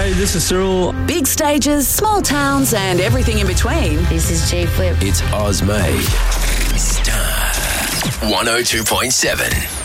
Hey, this is Cyril. Big stages, small towns, and everything in between. This is J Flip. It's Ozmade. Star 102.7.